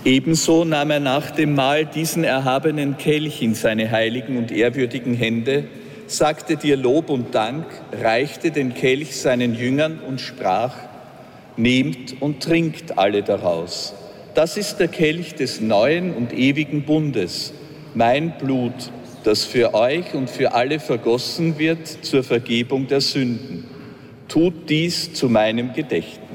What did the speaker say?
Ebenso nahm er nach dem Mahl diesen erhabenen Kelch in seine heiligen und ehrwürdigen Hände, sagte dir Lob und Dank, reichte den Kelch seinen Jüngern und sprach: Nehmt und trinkt alle daraus. Das ist der Kelch des neuen und ewigen Bundes, mein Blut, das für euch und für alle vergossen wird zur Vergebung der Sünden. Tut dies zu meinem Gedächtnis.